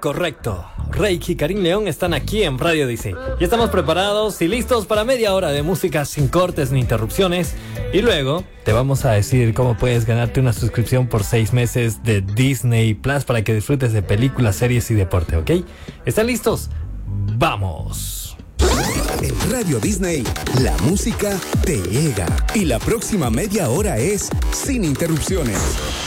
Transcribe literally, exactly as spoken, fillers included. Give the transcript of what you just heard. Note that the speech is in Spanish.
correcto. Reiki y Karim León están aquí en Radio Disney. Ya estamos preparados y listos para media hora de música sin cortes ni interrupciones. Y luego te vamos a decir cómo puedes ganarte una suscripción por seis meses de Disney Plus para que disfrutes de películas, series y deporte, ¿ok? ¿Están listos? ¡Vamos! En Radio Disney, la música te llega. Y la próxima media hora es sin interrupciones.